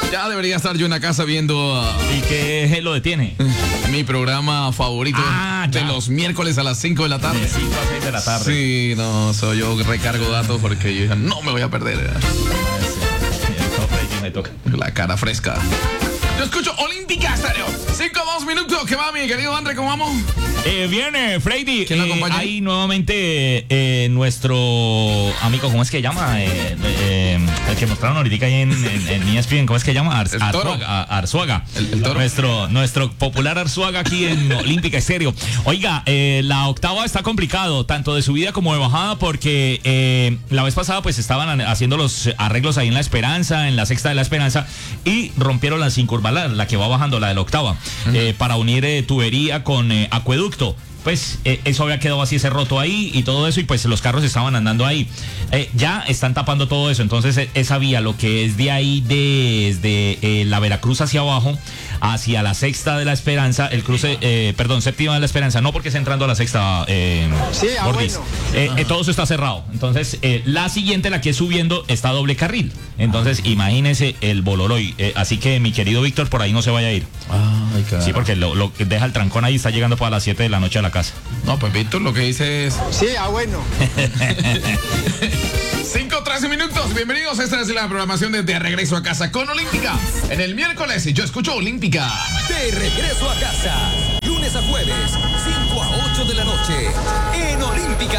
Ya debería estar yo en la casa viendo ¿Y qué lo detiene? mi programa favorito de los miércoles a las 5 de la tarde. De 5 a 6 de la tarde. Sí, no, yo recargo datos porque yo dije, no me voy a perder. Me toca. La cara fresca. Yo escucho Olímpica Estéreo. 5-2 minutos. ¿Qué va, mi querido André? ¿Cómo vamos? Viene Freddy. ¿Quién lo acompaña? Ahí nuevamente nuestro amigo, ¿cómo es que llama? El que mostraron ahorita ahí en ESPN, ¿cómo es que llama? Arzuaga. El toro. Nuestro popular Arzuaga aquí en Olímpica Estéreo. Oiga, la octava está complicado, tanto de subida como de bajada, porque la vez pasada pues estaban haciendo los arreglos ahí en La Esperanza, en la sexta de La Esperanza, y rompieron la sin curva, la que va bajando, la de la octava, para unir tubería con acueducto. Pues eso había quedado así, ese roto ahí y todo eso, y pues los carros estaban andando ahí. Ya están tapando todo eso, entonces esa vía, lo que es de ahí desde la Veracruz hacia abajo, hacia la sexta de La Esperanza, el cruce, séptima de La Esperanza, no porque es entrando a la sexta, Bordis. Bueno. Todo eso está cerrado. Entonces, la siguiente, la que es subiendo, está doble carril. Entonces, imagínese el bololoy. Así que, mi querido Víctor, por ahí no se vaya a ir. Ay, cara. Sí, porque lo que deja el trancón ahí, está llegando para las 7 de la noche a la casa. No, pues Víctor lo que dice es... Sí, bueno. 5-13 minutos. Bienvenidos. Esta es la programación de Regreso a Casa con Olímpica. En el miércoles, yo escucho Olímpica. De regreso a casa. Lunes a jueves, 5 a 8 de la noche. En Olímpica